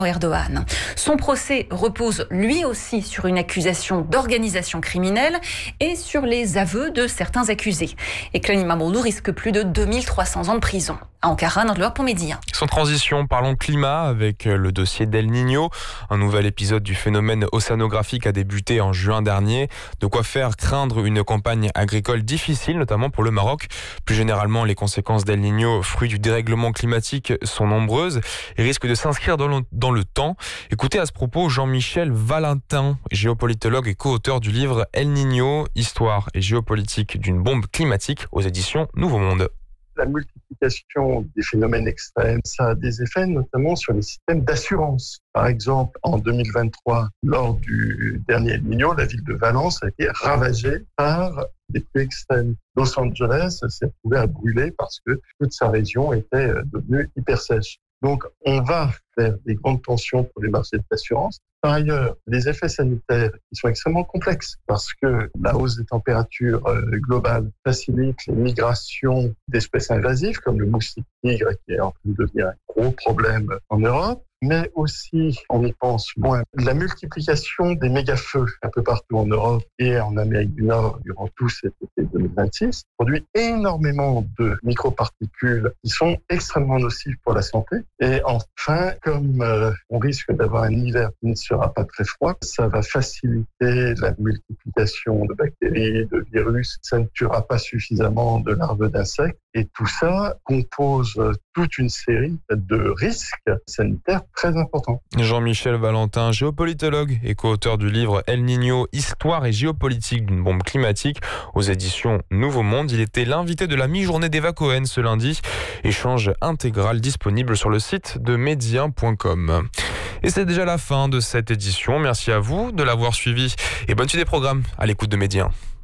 Erdogan. Son procès repose lui aussi sur une accusation d'organisation criminelle et sur les aveux de certains accusés. Ekrem İmamoğlu risque plus de 2300 ans de prison. À Ankara, Nord pour Média. Sans transition, parlons climat avec le dossier d'El Niño. Un nouvel épisode du phénomène océanographique a débuté en juin dernier. De quoi faire craindre une campagne agricole difficile, notamment pour le Maroc. Plus généralement, les conséquences d'El Niño, fruit du dérèglement climatique, sont nombreuses et risquent de s'inscrire dans le temps. Écoutez à ce propos Jean-Michel Valentin, géopolitologue et co-auteur du livre El Niño, Histoire et géopolitique d'une bombe climatique aux éditions Nouveau Monde. La multiplication des phénomènes extrêmes, ça a des effets notamment sur les systèmes d'assurance. Par exemple, en 2023, lors du dernier El Niño, la ville de Valence a été ravagée par des pluies extrêmes. Los Angeles s'est retrouvé à brûler parce que toute sa région était devenue hyper sèche. Donc, on va vers des grandes tensions pour les marchés d'assurance. Par ailleurs, les effets sanitaires, ils sont extrêmement complexes parce que la hausse des températures globales facilite les migrations d'espèces invasives comme le moustique tigre qui est en train de devenir un gros problème en Europe. Mais aussi, on y pense moins, la multiplication des méga-feux un peu partout en Europe et en Amérique du Nord durant tout cet été 2026 produit énormément de microparticules qui sont extrêmement nocives pour la santé. Et enfin, comme on risque d'avoir un hiver qui ne sera pas très froid, ça va faciliter la multiplication de bactéries, de virus. Ça ne tuera pas suffisamment de larves d'insectes. Et tout ça compose toute une série de risques sanitaires très importants. Jean-Michel Valentin, géopolitologue et co-auteur du livre El Niño, Histoire et géopolitique d'une bombe climatique aux éditions Nouveau Monde. Il était l'invité de la mi-journée d'Eva Cohen ce lundi. Échange intégral disponible sur le site de média.com. Et c'est déjà la fin de cette édition. Merci à vous de l'avoir suivi et bonne suite des programmes à l'écoute de Média.